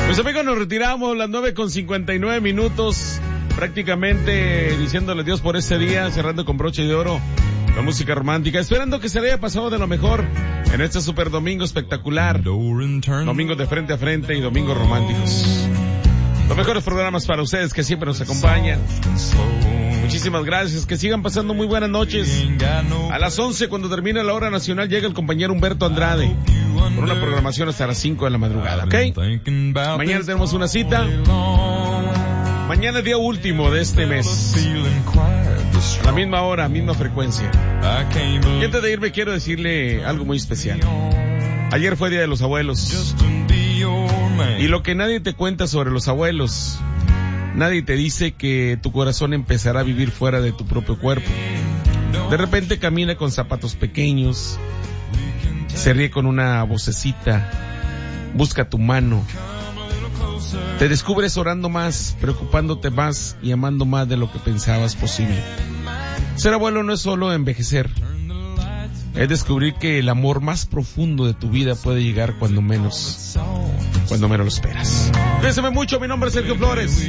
Pues amigos, nos retiramos las 9:59, prácticamente diciéndole adiós por este día, cerrando con broche de oro la música romántica, esperando que se le haya pasado de lo mejor en este super domingo espectacular, domingo de frente a frente y domingos románticos. Los mejores programas para ustedes que siempre nos acompañan. Muchísimas gracias, que sigan pasando muy buenas noches. A las 11, cuando termine la hora nacional, llega el compañero Humberto Andrade con una programación hasta las 5 de la madrugada, ¿ok? Mañana tenemos una cita. Mañana es día último de este mes. A la misma hora, misma frecuencia. Y antes de irme quiero decirle algo muy especial. Ayer fue Día de los Abuelos. Y lo que nadie te cuenta sobre los abuelos, nadie te dice que tu corazón empezará a vivir fuera de tu propio cuerpo. De repente camina con zapatos pequeños, se ríe con una vocecita, busca tu mano. Te descubres orando más, preocupándote más y amando más de lo que pensabas posible. Ser abuelo no es solo envejecer, es descubrir que el amor más profundo de tu vida puede llegar cuando menos lo esperas. Cuídense mucho, mi nombre es Sergio Flores.